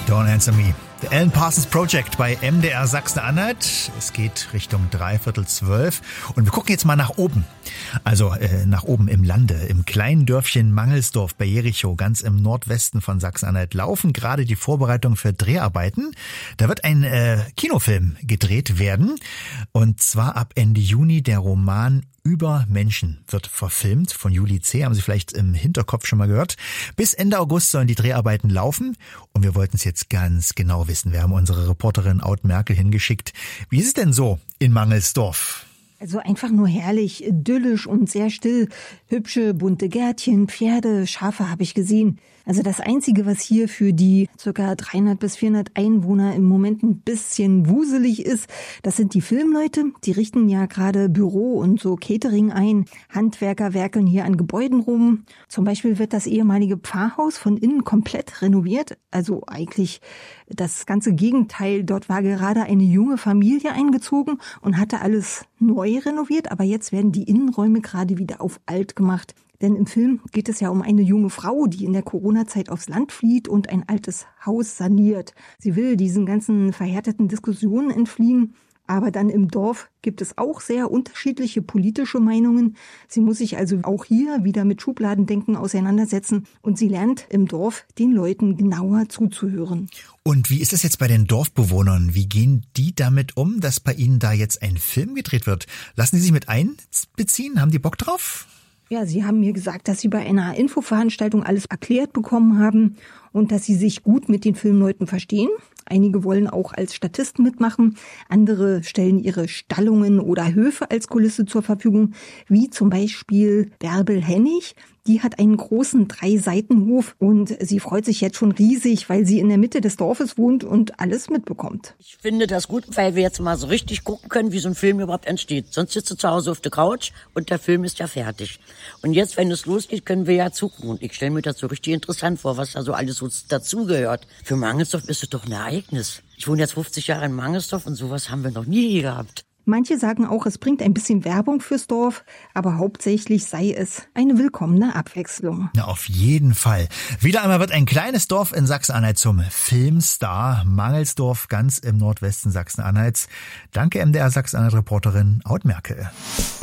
Don't Answer Me. The Alan Parsons Project bei MDR Sachsen-Anhalt. Es geht Richtung 11:45 und wir gucken jetzt mal nach oben. Also nach oben im Lande, im kleinen Dörfchen Mangelsdorf bei Jerichow, ganz im Nordwesten von Sachsen-Anhalt, laufen gerade die Vorbereitungen für Dreharbeiten. Da wird ein Kinofilm gedreht werden und zwar ab Ende Juni. Der Roman Über Menschen wird verfilmt von Julie C., haben Sie vielleicht im Hinterkopf schon mal gehört. Bis Ende August sollen die Dreharbeiten laufen und wir wollten es jetzt ganz genau wissen. Wir haben unsere Reporterin Aud Merkel hingeschickt. Wie ist es denn so in Mangelsdorf? Also einfach nur herrlich, idyllisch und sehr still. Hübsche, bunte Gärtchen, Pferde, Schafe habe ich gesehen. Also das Einzige, was hier für die ca. 300 bis 400 Einwohner im Moment ein bisschen wuselig ist, das sind die Filmleute. Die richten ja gerade Büro und so Catering ein. Handwerker werkeln hier an Gebäuden rum. Zum Beispiel wird das ehemalige Pfarrhaus von innen komplett renoviert. Also eigentlich das ganze Gegenteil. Dort war gerade eine junge Familie eingezogen und hatte alles neu renoviert. Aber jetzt werden die Innenräume gerade wieder auf alt gemacht. Denn im Film geht es ja um eine junge Frau, die in der Corona-Zeit aufs Land flieht und ein altes Haus saniert. Sie will diesen ganzen verhärteten Diskussionen entfliehen. Aber dann im Dorf gibt es auch sehr unterschiedliche politische Meinungen. Sie muss sich also auch hier wieder mit Schubladendenken auseinandersetzen. Und sie lernt im Dorf den Leuten genauer zuzuhören. Und wie ist es jetzt bei den Dorfbewohnern? Wie gehen die damit um, dass bei ihnen da jetzt ein Film gedreht wird? Lassen Sie sich mit einbeziehen? Haben die Bock drauf? Ja, sie haben mir gesagt, dass sie bei einer Infoveranstaltung alles erklärt bekommen haben und dass sie sich gut mit den Filmleuten verstehen. Einige wollen auch als Statisten mitmachen, andere stellen ihre Stallungen oder Höfe als Kulisse zur Verfügung, wie zum Beispiel Bärbel Hennig. Die hat einen großen 3-Seiten-Hof und sie freut sich jetzt schon riesig, weil sie in der Mitte des Dorfes wohnt und alles mitbekommt. Ich finde das gut, weil wir jetzt mal so richtig gucken können, wie so ein Film überhaupt entsteht. Sonst sitzt du zu Hause auf der Couch und der Film ist ja fertig. Und jetzt, wenn es losgeht, können wir ja zugucken. Und ich stelle mir das so richtig interessant vor, was da so alles so dazugehört. Für Mangelsdorf ist es doch ein Ereignis. Ich wohne jetzt 50 Jahre in Mangelsdorf und sowas haben wir noch nie gehabt. Manche sagen auch, es bringt ein bisschen Werbung fürs Dorf, aber hauptsächlich sei es eine willkommene Abwechslung. Na, auf jeden Fall. Wieder einmal wird ein kleines Dorf in Sachsen-Anhalt zum Filmstar. Mangelsdorf, ganz im Nordwesten Sachsen-Anhalts. Danke MDR Sachsen-Anhalt-Reporterin Aud Merkel.